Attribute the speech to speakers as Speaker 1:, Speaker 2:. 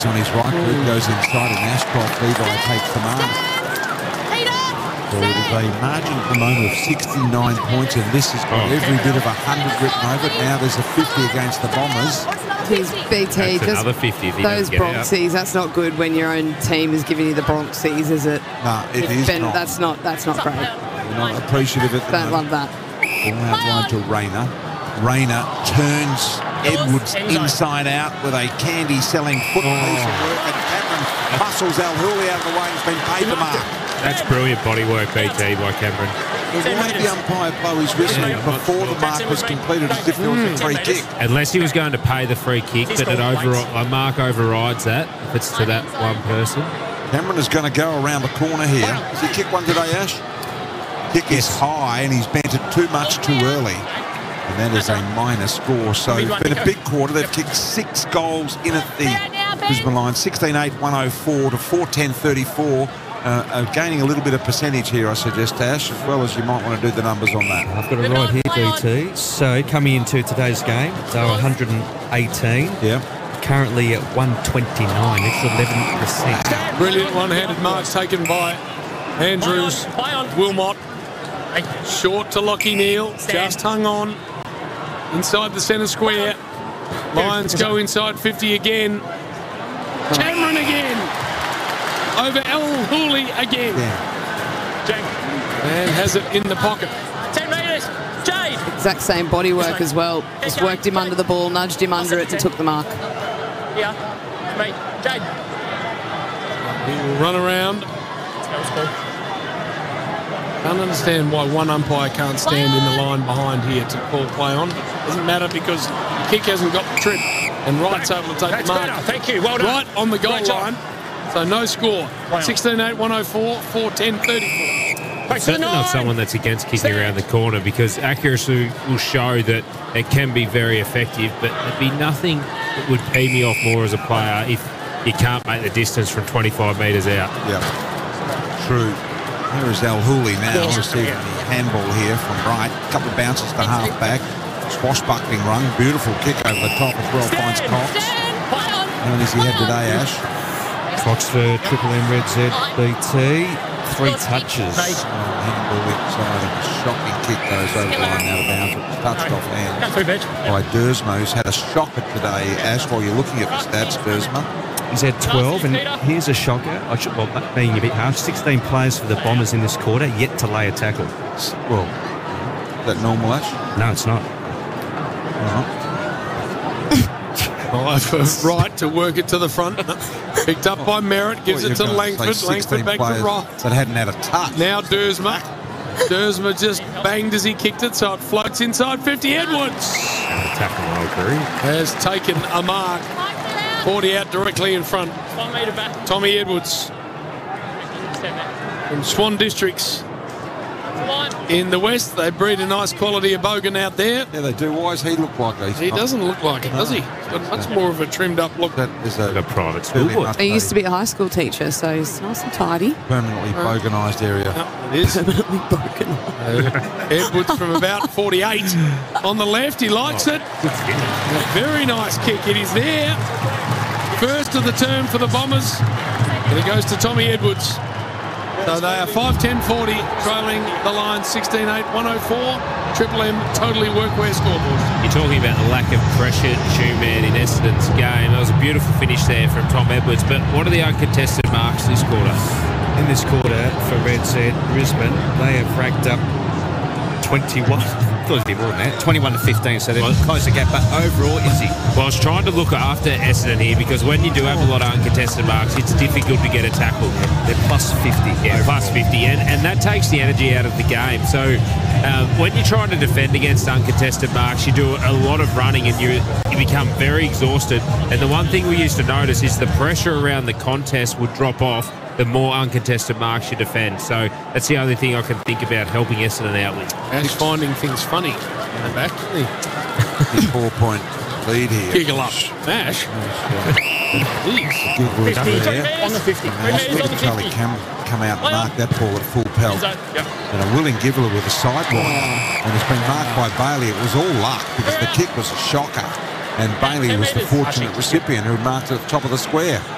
Speaker 1: on his right foot, goes inside, and Ashcroft, Levi takes the mark. So it is a margin at the moment of 69 points, and this has got every bit of 100 written over it. Now there's a 50 against the Bombers.
Speaker 2: He's BT.
Speaker 3: That's another 50 if he
Speaker 2: those
Speaker 3: doesn't get
Speaker 2: Bronxies, that's not good when your own team is giving you the Bronxies, is it?
Speaker 1: No, it is not.
Speaker 2: That's not great.
Speaker 1: We're not appreciative of it.
Speaker 2: Don't love that.
Speaker 1: Ball out wide to Rayner. Rayner turns Edwards inside out with a candy-selling foot piece of work, and Cameron muscles Al-Houli out of the way and has been paid the mark.
Speaker 3: That's brilliant body work, BT, by Cameron.
Speaker 1: Why did the umpire blow his whistle before the mark was completed as if it was a free kick?
Speaker 3: Unless he was going to pay the free kick, but a mark overrides that if it's to that one person.
Speaker 1: Cameron is going to go around the corner here. Does he kick one today, Ash? Kick is high, and he's bent it too much too early. And that is a minor score. So it's been a big quarter. They've kicked 6 goals in at the Brisbane line. 16-8, 104 to 4-10-34. Gaining a little bit of percentage here, I suggest, Ash, as well as you might want to do the numbers on that.
Speaker 4: I've got it right here, BT. So coming into today's game, they were 118.
Speaker 1: Yeah.
Speaker 4: Currently at 129, extra 11%.
Speaker 5: Brilliant one-handed marks taken by Andrews. Wilmot. Short to Lockie Neal. Just hung on. Inside the centre square. Lions go inside 50 again. Cameron again. Over Al-Houli again. And has it in the pocket.
Speaker 6: 10 metres. Jade.
Speaker 2: Exact same body work as well. Just worked him under the ball, nudged him under it and took the mark.
Speaker 6: Yeah. Mate, Jade.
Speaker 5: He will run around. Can't understand why one umpire can't stand in the line behind here to call play on. Doesn't matter because the kick hasn't got the trip. And Wright's able to take the mark.
Speaker 6: Better. Thank you. Well done.
Speaker 5: Right on the goal line. So no score. 16-8, 104, 4-10-34.
Speaker 3: Certainly not someone that's against kicking around the corner, because accuracy will show that it can be very effective, but there'd be nothing that would pay me off more as a player if you can't make the distance from 25 metres out.
Speaker 1: Yeah, true. Here is Al-Houli now receiving the handball here from Wright. A couple of bounces to half-back. Swashbuckling run. Beautiful kick over the top as well. Finds Cox. How many does he have today, Ash?
Speaker 4: Cox for Triple M Red Z BT. 3 touches.
Speaker 1: Handball inside, and a shocking kick goes over the line out of bounds. It was touched off hands by Dersma, who's had a shocker today. Ash, while you're looking at the stats, Dersma.
Speaker 4: He's had 12, and here's a shocker. Well, that being a bit harsh, 16 players for the Bombers in this quarter, yet to lay a tackle.
Speaker 1: Well, is that normal, Ash?
Speaker 4: No, it's not.
Speaker 5: Right to work it to the front. Picked up by Merritt, gives it to Langford. Langford back to Wright.
Speaker 1: That hadn't had a touch.
Speaker 5: Now Dersma. Dersma just banged as he kicked it, so it floats inside 50. Edwards has taken a mark. 40 out directly in front.
Speaker 6: 1 metre back.
Speaker 5: Tommy Edwards from Swan Districts. In the West, they breed a nice quality of bogan out there.
Speaker 1: Yeah, they do. Why does he look like that?
Speaker 5: He doesn't look like it, does he? He's got much more of a trimmed up look.
Speaker 1: That is a
Speaker 3: private school boy.
Speaker 2: He used to be a high school teacher, so he's nice and tidy.
Speaker 1: Permanently boganised area.
Speaker 5: It is.
Speaker 2: Permanently boganised.
Speaker 5: Edwards from about 48 on the left. He likes it. A very nice kick. It is there. First of the term for the Bombers. And it goes to Tommy Edwards. So they are 5-10-40, trailing the line 16-8, 104. Triple M totally workwear scoreboard.
Speaker 3: You're talking about the lack of pressure, Shoeman, in Essendon's game. That was a beautiful finish there from Tom Edwards. But what are the uncontested marks this quarter?
Speaker 4: In this quarter for Red Z Brisbane, they have racked up 21. I thought it'd be more than that. 21 to 15, so they've closed the gap. But overall, easy.
Speaker 3: Well, I was trying to look after Essendon here, because when you do have a lot of uncontested marks, it's difficult to get a tackle.
Speaker 4: They're plus 50.
Speaker 3: Yeah, overall. Plus 50, and that takes the energy out of the game. So when you're trying to defend against uncontested marks, you do a lot of running and you become very exhausted. And the one thing we used to notice is the pressure around the contest would drop off the more uncontested marks you defend. So that's the only thing I can think about helping Essendon out with.
Speaker 5: Ash finding things funny in the back.
Speaker 1: 4-point lead here.
Speaker 5: Giggle up. Ash.
Speaker 6: On the 50.
Speaker 1: Charlie come out and mark that ball at full pelt. And a willing Gibbler with a sideline. And it's been marked by Bailey. It was all luck because the kick was a shocker. And Bailey was the fortunate recipient who marked it at the top of the square.